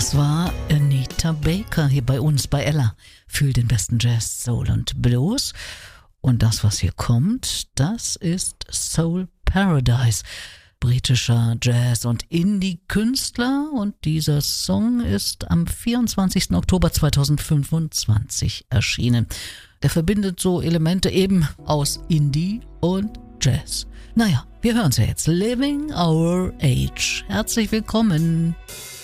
Das war Anita Baker hier bei uns, bei Ella, für den besten Jazz, Soul und Blues. Und das, was hier kommt, das ist Soul Paradise, britischer Jazz- und Indie-Künstler. Und dieser Song ist am 24. Oktober 2025 erschienen. Der verbindet so Elemente eben aus Indie und Jazz. Naja, wir hören es ja jetzt. Living Our Age. Herzlich willkommen.